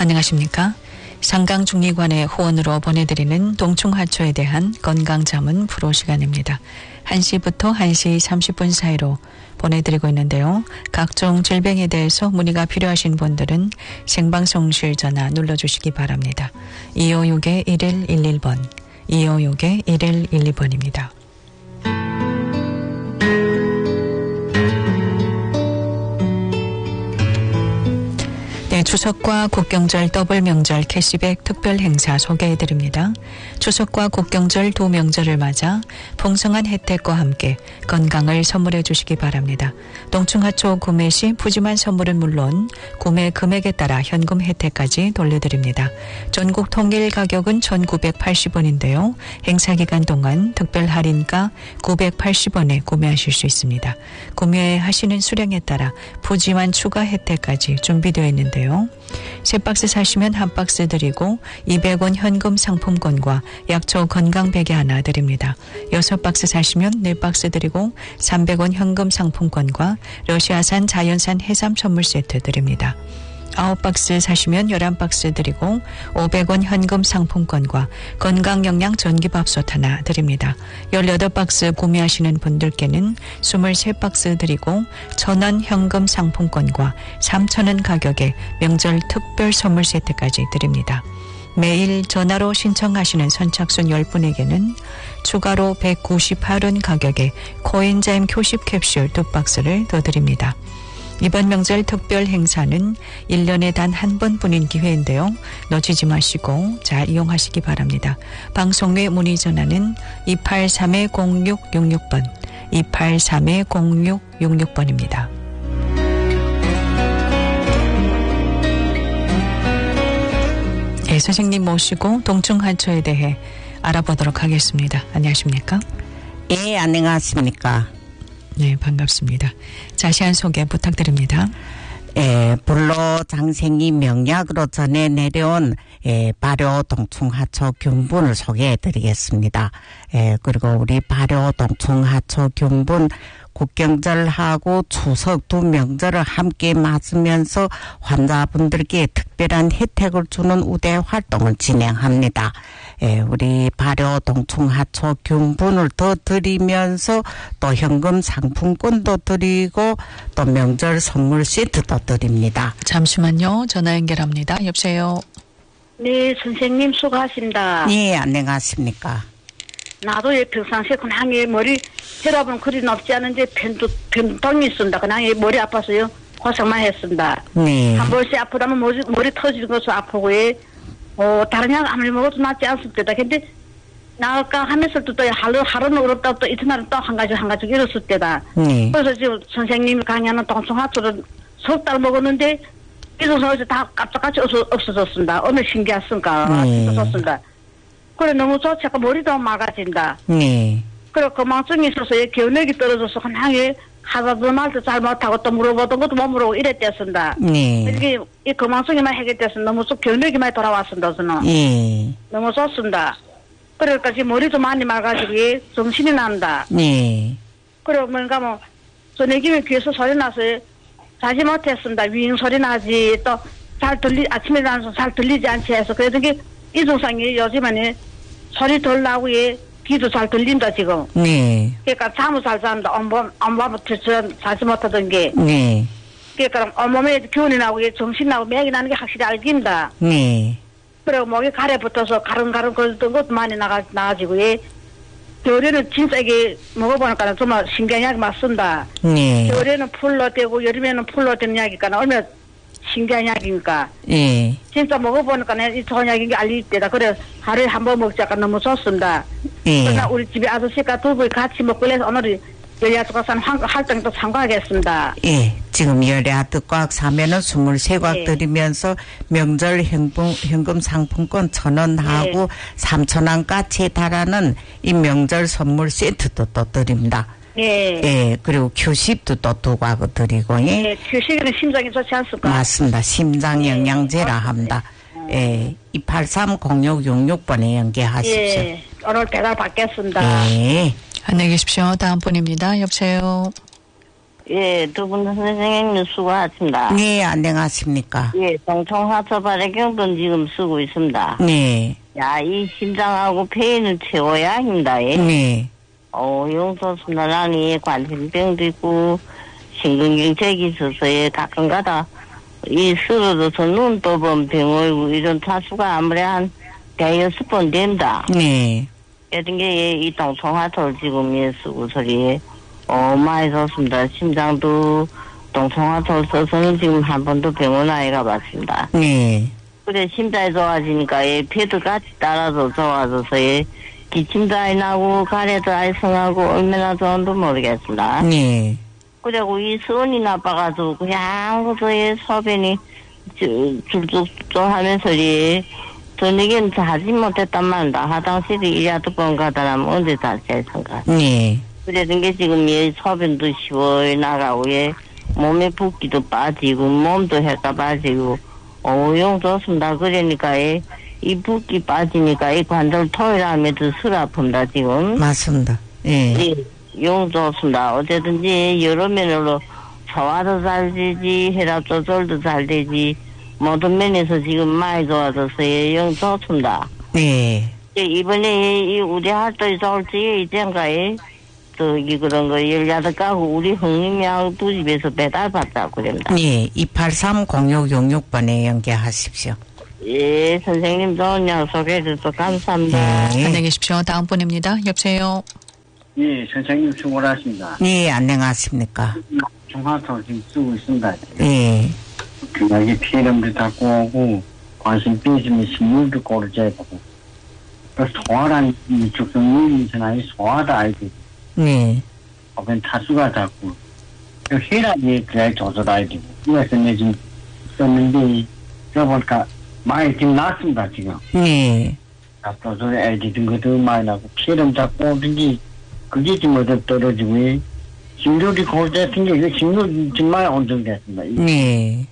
안녕하십니까? 상강중리관의 후원으로 보내드리는 동충하초에 대한 건강자문 프로 시간입니다. 1시부터 1시 30분 사이로 보내드리고 있는데요. 각종 질병에 대해서 문의가 필요하신 분들은 생방송실 전화 눌러주시기 바랍니다. 256-1111번, 256-1112번입니다. 네, 추석과 국경절 더블 명절 캐시백 특별 행사 소개해드립니다. 추석과 국경절 두 명절을 맞아 풍성한 혜택과 함께 건강을 선물해 주시기 바랍니다. 동충하초 구매 시 푸짐한 선물은 물론 구매 금액에 따라 현금 혜택까지 돌려드립니다. 전국 통일 가격은 1,980원인데요. 행사 기간 동안 특별 할인가 980원에 구매하실 수 있습니다. 구매하시는 수량에 따라 푸짐한 추가 혜택까지 준비되어 있는데요. 세 박스 사시면 한 박스 드리고 200원 현금 상품권과 약초 건강베개 하나 드립니다. 6박스 사시면 4박스 드리고 300원 현금 상품권과 러시아산 자연산 해삼 선물 세트 드립니다. 9박스 사시면 11박스 드리고 500원 현금 상품권과 건강영양 전기밥솥 하나 드립니다. 18박스 구매하시는 분들께는 23박스 드리고 1,000원 현금 상품권과 3,000원 가격의 명절 특별 선물 세트까지 드립니다. 매일 전화로 신청하시는 선착순 10분에게는 추가로 198원 가격의 코엔자임 교십 캡슐 2박스를 더 드립니다. 이번 명절 특별 행사는 1년에 단 한 번뿐인 기회인데요. 놓치지 마시고 잘 이용하시기 바랍니다. 방송 외 문의 전화는 283-0666번, 283-0666번입니다. 네, 선생님 모시고 동충하초에 대해 알아보도록 하겠습니다. 안녕하십니까? 예, 안녕하십니까? 네, 반갑습니다. 자세한 소개 부탁드립니다. 예, 불로장생이 명약으로 전해 내려온 발효 동충하초 균분을 소개해 드리겠습니다. 예, 그리고 우리 발효 동충하초 균분 국경절하고 추석 두 명절을 함께 맞으면서 환자분들께 특별한 혜택을 주는 우대 활동을 진행합니다. 예, 우리 발효 동충하초 균분을 더 드리면서 또 현금 상품권도 드리고 또 명절 선물 세트도 드립니다. 잠시만요. 전화 연결합니다. 여보세요. 네, 선생님 수고하십니다. 네, 안녕하십니까? 나도 평상시에 그냥 머리 혈압은 그리 높지 않은데 변동이 있습니다. 그냥 머리 아파서요. 고생만 했습니다. 네. 한 번씩 아프다면 머리 터지는 것도 아프고 다른 약 아무리 먹어도 낫지 않습니다. 근데 나을까 하면서 또 하루는 어렵다 또 이튿날은 또 한 가지 이랬을 때다. 네. 그래서 지금 선생님이 강의하는 동충하초를 석 달 먹었는데 이래서 다 깜짝같이 없어졌습니다. 어느 신기했습니까? 없어졌습니다. 그래 너무 좋지. 머리도 맑아진다. 네. 그래 건망증이 있어서 기억력이 떨어져서 그냥 하다도 말도 잘 못하고 또 물어보던 것도 못 물어보고 이랬댔습니다. 네. 이게 이 건망증이만 해결돼서 너무 기억력이 많이 돌아왔습니다. 저는. 네. 너무 좋습니다. 그러니까 지금 머리도 많이 맑아지고 정신이 난다. 네. 그래 뭔가 저녁이면 귀에서 소리 나서 자지 못했습니다. 윙 소리 나지 또 잘 아침에 나서 잘 들리지 않지 해서 그래도 이 증상이 요즘에는 소리 덜 나고 귀도 잘 들린다 지금. 네. 그러니까 잠을 잘 자는다. 온몸부터 자지 못하던 게. 네. 그러니까 온몸에 기운이 나고 정신 나고 맥이 나는 게 확실히 알긴다. 네. 그리고 목이 가래 붙어서 가릉가릉 거리던 것도 많이 나아지고 겨울에는 진짜 이게 먹어보니까 정말 신기한 약이 맞습니다. 네. 겨울에는 풀로 되고 여름에는 풀로 되는 약이니까 얼마나 신기한 약이니까. 네. 진짜 먹어보니까 이 좋은 약인 게 알릴 때다. 그래 하루에 한 번 먹자가 너무 좋습니다. 네. 그러나 우리 집에 아저씨가 두 분이 같이 먹고 그래서 오늘 열야수과산 활동도 참가하겠습니다. 예, 지금 열야득 꽉 사면은 23곽 예. 드리면서 명절 현금 상품권 1,000원 하고 3,000원까지 달하는 이 명절 선물 세트도 또 드립니다. 예. 예, 그리고 큐십도 또 2곽 드리고, 예. 예, 휴식에는 심장이 좋지 않습니까? 맞습니다. 심장 영양제라 합니다. 예, 283-0666번에 연계하십시오. 예, 오늘 배달 받겠습니다. 예. 안녕히 계십시오. 다음 분입니다. 여보세요. 예, 두 분 선생님 수고하십니다. 네, 안녕하십니까. 예, 동청하초 발해경도 지금 쓰고 있습니다. 네. 야, 이 심장하고 폐인을 채워야 합니다. 예. 네. 용소습니다. 나는 관심병도 있고, 심근경색이 있어서, 예, 가끔가다, 이 쓰러져서 눈도 범 병이고, 이런 타수가 아무리 한 100번 됩니다. 네. 이런 게, 예, 이 동청하초를 지금 예, 쓰고 소리, 많이 좋습니다. 심장도 동청하초를 써서는 지금 한 번도 병원 아예 가봤습니다. 네. 그래, 심장이 좋아지니까, 예, 폐도 같이 따라서 좋아져서, 예, 기침도 아예 나고, 가래도 아예 성하고, 얼마나 좋은지 모르겠습니다. 네. 그리고 이 수온이 나빠가지고, 그냥, 그서의 소변이, 줄쭉 하면서, 예, 저녁에는 하지 못했단 말이다. 화장실에 일하도 번 가다라면 언제 다시 했던가. 네. 그래서 게 지금, 예, 소변도 시원히 나가고, 예, 몸에 붓기도 빠지고, 몸도 해가 빠지고, 용 좋습니다. 그러니까, 이 붓기 빠지니까 이 관절 토요일하면도 술 아픕니다, 지금. 맞습니다. 예. 예, 용 좋습니다. 어쨌든지 여러 면으로 소화도 잘 되지, 혈압 조절도 잘 되지, 모든 면에서 지금 많이 좋아졌어요. 용 좋습니다. 네. 예, 이번에 이 우리 활동이 좋을지, 이젠가에, 그런 거 18가구 우리 형님이하고 두 집에서 배달받자고 그럽니다. 네. 283-0666번에 연계하십시오. 예, 선생님 좋은 양 소개해줘서 감사합니다. 네. 안녕히 계십시오. 다음 분입니다. 여보세요. 예, 선생님 수고하십니다. 네, 안녕하십니까. 중화토 지금 쓰고 있습니다. 네. 여기 피해름도 닦고 오고, 관심 빼시면 식물도 고르져야 되고, 소화란 죽성물이 있잖아요. 소화도 알고, 네. 그건 타수가 닿고, 혈압이 그래 조절해야 되고, 그래서 내 지금 썼는데, 그러니까 많이 지금 났습니다, 지금. 네. 조절해야 되는 것도 많이 나고, 피해름 닦고 오든지, 그게 지금 어디 떨어지고, 심혈이 고르져 생기고, 심혈이 정말 온정됐습니다. 네.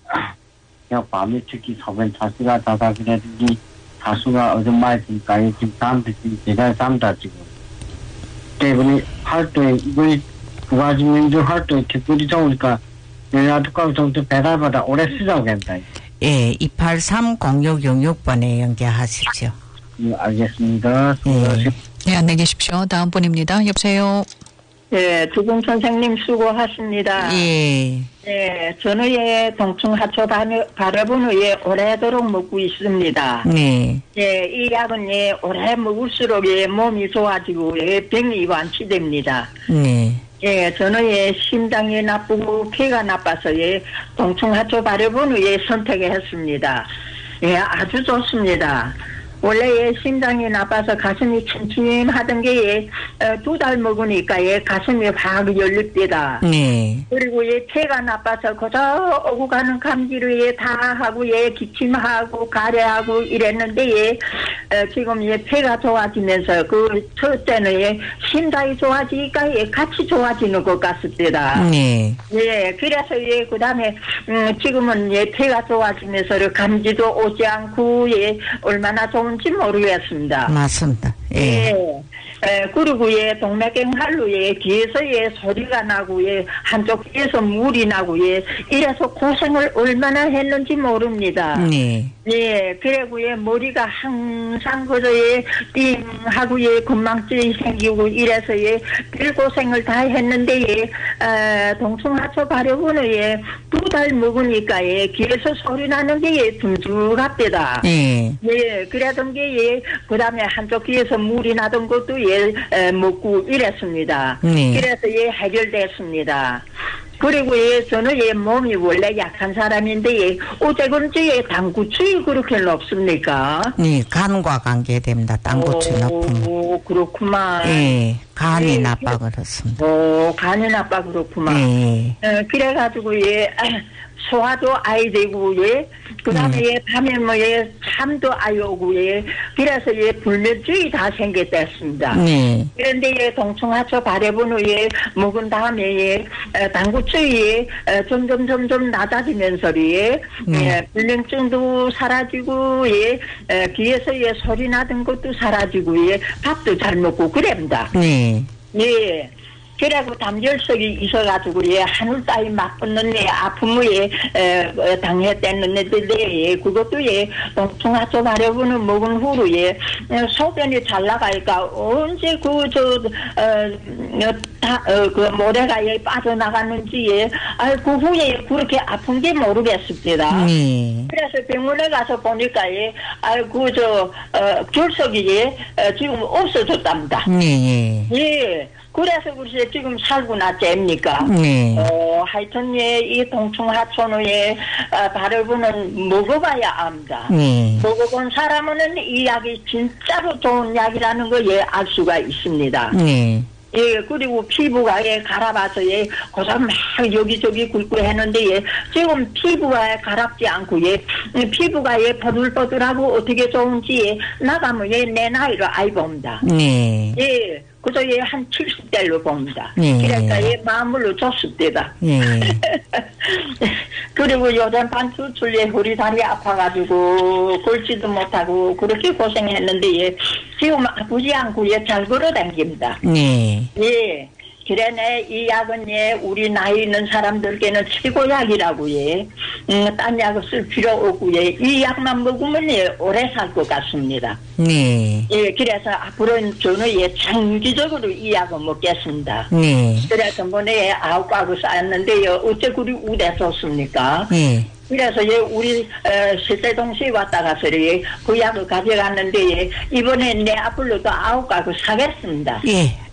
그냥 밤에 특히 소변 타수가 닿아 그래든지, 타수가 어디 많이 드니까, 지금 잠도 지금 제가 잠다 지금. 때문에 활동에, 이번에 두 가지 민주 활동에 특별히 좋으니까, 연락도 정도 배달받아 오래 쓰자고 합니다. 예, 283-0666번에 연계하십시오. 예, 알겠습니다. 수고하십시오. 네, 안녕히 계십시오. 다음 분입니다. 여보세요. 예, 두분 선생님 수고하십니다. 예. 예, 저는 동충하초 발효분을 오래도록 먹고 있습니다. 네. 예, 이 약은 오래 먹을수록 몸이 좋아지고 병이 완치됩니다. 네. 예, 저는 심장이 나쁘고 폐가 나빠서 동충하초 발효분을 선택했습니다. 예, 아주 좋습니다. 원래 심장이 나빠서 가슴이 침침하던 게 2달 먹으니까 가슴이 확 열립니다. 네. 그리고 폐가 나빠서 그저 오고 가는 감기를 다 하고 기침하고 가래하고 이랬는데 지금 폐가 좋아지면서 첫째는 심장이 좋아지니까 같이 좋아지는 것 같습니다. 네. 예, 그래서 그다음에 지금은 폐가 좋아지면서 감기도 오지 않고 얼마나 좋은지 모르겠습니다. 맞습니다. 예. 그리고 동맥경 할로 귀에서 소리가 나고 한쪽 귀에서 물이 나고 이래서 고생을 얼마나 했는지 모릅니다. 네. 예, 그리고 머리가 항상 그저 띵하고 건망증이 생기고 이래서 별 고생을 다 했는데 동충하초 발효분을 2달 먹으니까 귀에서 소리 나는 게 둥둥합니다. 예. 예, 그러던 게 그다음에 한쪽 귀에서 물이 나던 것도 먹고 이랬습니다. 네. 그래서 해결됐습니다. 그리고 저는 몸이 원래 약한 사람인데 어째 그런지 당구추이 그렇게 높습니까? 네, 간과 관계됩니다. 당구추 높으면. 오, 그렇구만. 예, 간이 나빠 그렇습니다. 간이 나빠 그렇구만. 예. 그래가지고 소화도 아이 되고 그다음에 밤에 잠도 아이 오고 그래서 불면증이 다 생겼댔습니다. 네. 그런데 동충하초 발효분을 먹은 다음에 당구추이 점점 낮아지면서 불면증도 사라지고 귀에서 소리 나던 것도 사라지고 밥도 잘 먹고 그럽니다. 네. 예. 그래고 담열석이 있어가지고 예 하늘 따위 맞붙는 애 아픔을 당했댔는데 그것도 예 동충하초 마려우는 먹은 후로 예 소변이 잘 나가니까 언제 그 모래가 예 빠져나갔는지 그 후에 그렇게 아픈 게 모르겠습니다. 그래서 병원에 가서 보니까 결석이 지금 없어졌답니다. 예. 그래서 글쎄 지금 살구나 잽니까? 하여튼 이 동충하초노에 바르고는 먹어봐야 압니다. 먹어본 사람은 이 약이 진짜로 좋은 약이라는 거 알 수가 있습니다. 예, 그리고 피부가 갈아봐서 고작 막 여기저기 굵고 했는데 지금 피부가 갈아지 않고 피부가 버들버들하고 어떻게 좋은지 나가면 내 나이로 아이 봅니다. 예. 그저 한 70대로 봅니다. 그러니까 마음으로 좋습니다. 그리고 요즘 반수출에 허리 다리 아파가지고 걸지도 못하고 그렇게 고생했는데 지금 아프지 않고 잘 걸어다닙니다. 예. 그래네 이 약은 우리 나이 있는 사람들께는 최고약이라고 딴 약을 쓸 필요 없고 이 약만 먹으면 오래 살 것 같습니다. 예, 그래서 앞으로는 저는 장기적으로 이 약을 먹겠습니다. 그래서 번에 9가구 쌓였는데요. 어째 그리 우대 좋습니까? 그래서 우리 실세동시에 왔다 가서 그 약을 가져갔는데 이번에 내 앞으로도 9가구 사겠습니다.